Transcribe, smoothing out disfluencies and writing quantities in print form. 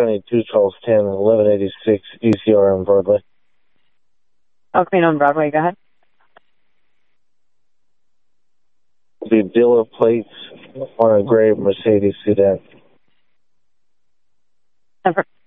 County 21210 1186 ECR on Broadway. Okay, on Broadway, go ahead. The dealer plates on a gray Mercedes sedan.